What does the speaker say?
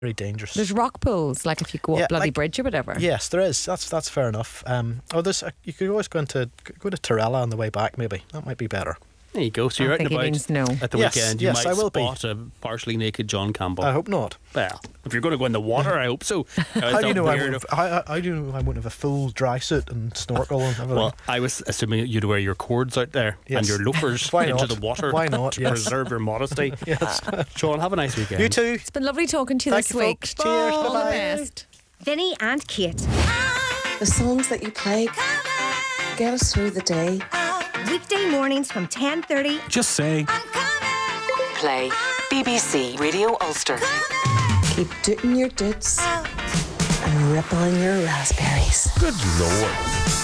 Very dangerous. There's rock pools, like if you go up Bloody Bridge or whatever. Yes, there is. That's fair enough. There's you could always go to Torella on the way back. Maybe that might be better. There you go. So you're out and about at the weekend. You might spot a partially naked John Campbell. I hope not. Well, if you're going to go in the water, I hope so. How do you know I wouldn't have a full dry suit and snorkel and everything? Well, I was assuming you'd wear your cords out there and your loafers into the water. Why not? To preserve your modesty. Yes. Sean, have a nice weekend. You too. It's been lovely talking to you this week. Folks. Cheers. All Bye-bye. the best. Vinny and Kate. The songs that you play get us through the day. Weekday mornings from 10:30. Just say. Play BBC Radio Ulster. Keep dooting your doots and rippling your raspberries. Good Lord.